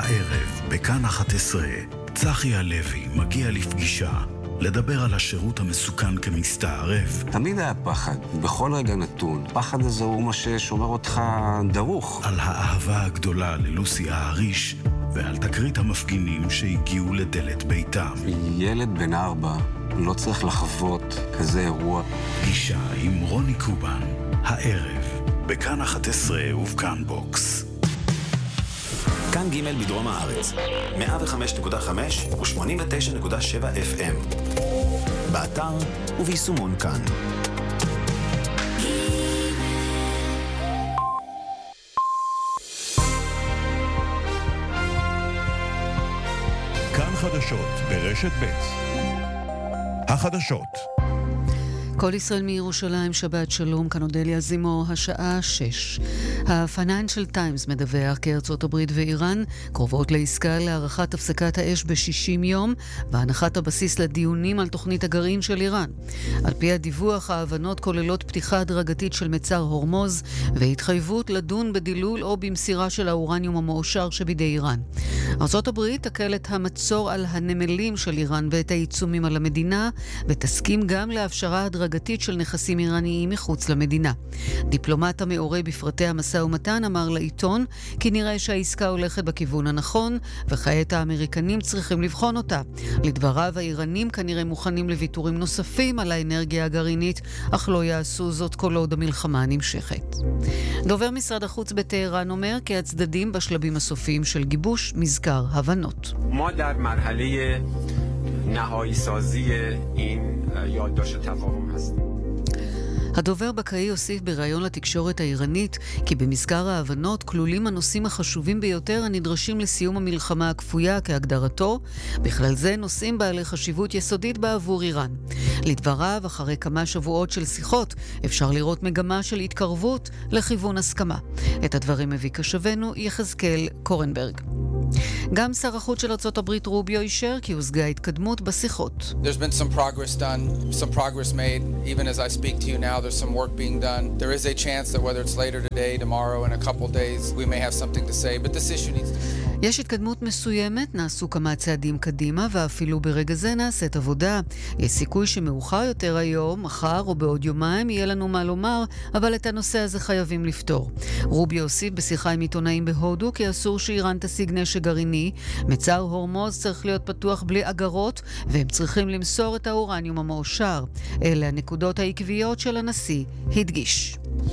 הערב, בכאן 11, צחי הלוי מגיע לפגישה, לדבר על השירות המסוכן כמסתערב. תמיד היה פחד, בכל רגע נתון. פחד הזה הוא מה ששומר אותך דרוך. על האהבה הגדולה ללוסי ההריש, ועל תקרית המפגינים שהגיעו לדלת ביתם. ילד בן 4 לא צריך לחוות כזה אירוע. פגישה עם רוני קובן, הערב, בכאן 11 ובכאן בוקס. כאן ג' בדרום הארץ, 105.5 ו-89.7 FM. באתר וביישומון כאן. כאן חדשות ברשת ב'. החדשות. כל ישראל מירושלים, שבת שלום, כאן אודליה זימו, השעה 6. הפייננשל טיימס מדווח כי ארצות הברית ואיראן קרובות לעסקה להארכת הפסקת האש ב-60 יום, והנחת הבסיס לדיונים על תוכנית הגרעין של איראן. על פי הדיווח, ההבנות כוללות פתיחה הדרגתית של מצר הורמוז, והתחייבות לדון בדילול או במסירה של האורניום המאושר שבידי איראן. ארצות הברית תקל את המצור על הנמלים של איראן ואת העיצומים על המדינה, ותסכים גם להפשרה הדרגתית של נכסים איראניים מחוץ למדינה. דיפלומט המעורה בפרטי המשא ומתן אמר לעיתון כי נראה שהעסקה הולכת בכיוון הנכון, וכעת האמריקנים צריכים לבחון אותה. לדבריו, האיראנים כנראה מוכנים לוויתורים נוספים על האנרגיה הגרעינית, אך לא יעשו זאת כל עוד המלחמה נמשכת. דובר משרד החוץ בטהרן אומר כי הצדדים בשלבים הסופיים של גיבוש מזכר הבנות. ما در مرحله نهایی سازی این یادداشت تفاهم هستیم. הדובר בקאי הוסיף בראיון לתקשורת האיראנית כי במזכר ההבנות כלולים הנושאים החשובים ביותר הנדרשים לסיום המלחמה הכפויה כהגדרתו, בכלל זה נושאים בעלי חשיבות יסודית בעבור איראן. לדבריו, אחרי כמה שבועות של שיחות, אפשר לראות מגמה של התקרבות לכיוון הסכמה. את הדברים מביא קשבנו יחזקאל קורנברג. גם שר החוץ של ארצות הברית רוביו אישר כי הושגה התקדמות בשיחות. There's been some progress done, some progress made. Even as I speak to you now, there's some work being done. There is a chance that whether it's later today, tomorrow, in a couple days, we may have something to say, but this issue needs to be... יש התקדמות מסוימת, נעשו כמה צעדים קדימה, ואפילו ברגע זה נעשית עבודה. יש סיכוי שמאוחר יותר היום, מחר או בעוד יומיים יהיה לנו מה לומר, אבל את הנושא הזה חייבים לפתור. רוביו הוסיף בשיחה עם עיתונאים בהודו כי אסור שאיראן תשיג נשק גרעיני, מצר הורמוז צריך להיות פתוח בלי אגרות, והם צריכים למסור את האורניום המאושר. אלה הנקודות העקביות של הנשיא, הדגיש.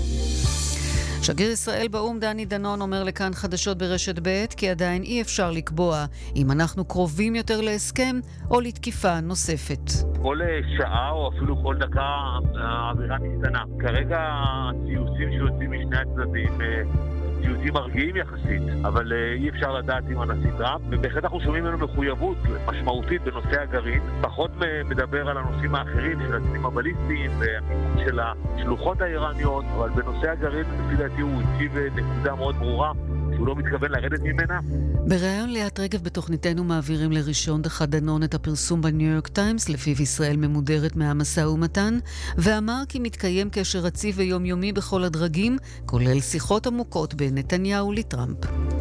שגריר ישראל באום דני דנון אומר לכאן חדשות ברשת ב' כי עדיין אי אפשר לקבוע אם אנחנו קרובים יותר להסכם או לתקיפה נוספת. כל שעה או אפילו כל דקה האווירה משתנה. כרגע הציוצים שיוצאים משני הצדדים ציוצים מרגיעים יחסית, אבל אי אפשר לדעת עם הנשיא טראמפ, ובהחלט אנחנו שומעים ממנו מחויבות משמעותית בנושא הגרעין, פחות מדבר על הנושאים האחרים של הטילים הבליסטיים ושל השלוחות האיראניות, אבל בנושא הגרעין לפי דעתי הוא הציב נקודה מאוד ברורה שהוא לא מתכוון לרדת ממנה. בראיון ליאת רגב בתוכניתנו מעבירים לראשון דחה דנון את הפרסום בניו יורק טיימס לפיו ישראל ממודרת מהמשא ומתן, ואמר כי מתקיים קשר רציף ויומיומי בכל הדרגים, כולל שיחות עמוקות בין נתניהו לטראמפ.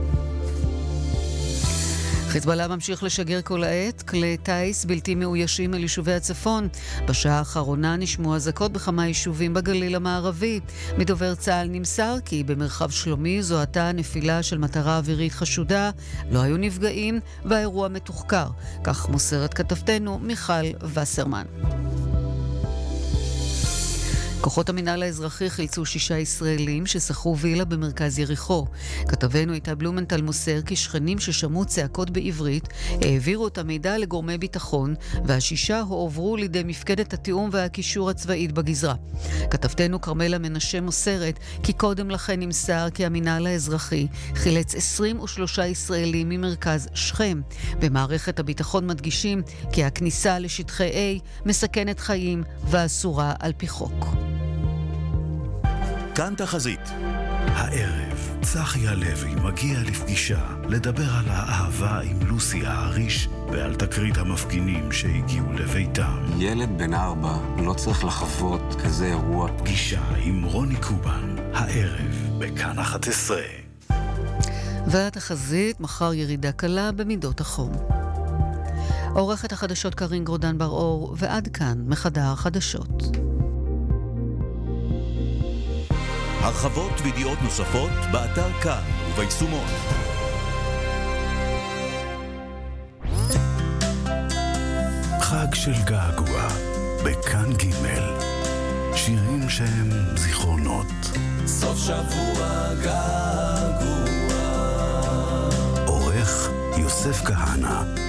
חיזבאללה ממשיך לשגר כל העת כלי טייס בלתי מאוישים אל יישובי הצפון. בשעה האחרונה נשמעו אזעקות בכמה יישובים בגליל המערבי. מדובר צה"ל נמסר כי במרחב שלומי זוהתה נפילה של מטרה אווירית חשודה, לא היו נפגעים והאירוע מתוחקר. כך מוסרת כתבתנו מיכל וסרמן. כוחות המינהל האזרחי חילצו 6 ישראלים ששכרו וילה במרכז יריחו. כתבנו איתה בלומנטל מוסר כי שכנים ששמעו צעקות בעברית העבירו את המידע לגורמי ביטחון, והשישה הועברו לידי מפקדת התיאום והקישור הצבאית בגזרה. כתבתנו קרמלה מנשה מוסרת כי קודם לכן נמסר כי המינהל האזרחי חילץ 23 ישראלים ממרכז שכם. במערכת הביטחון מדגישים כי הכניסה לשטחי A מסכנת חיים ואסורה על פי חוק. כאן תחזית. הערב, צחי הלוי מגיע לפגישה לדבר על האהבה עם לוסי ההריש ועל תקרית המפגינים שהגיעו לביתם. ילד בן 4 לא צריך לחוות כזה אירוע. פגישה עם רוני קובן, הערב, בכאן 11. והתחזית, מחר ירידה קלה במידות החום. עורכת החדשות קרין גרודן בר-אור, ועד כאן מחדר החדשות. הרחבות וידיעות נוספות באתר כאן וביישומון. חג של געגוע בכאן ג' שירים שהם זיכרונות. סוף שבוע געגוע. עורך יוסף כהנא.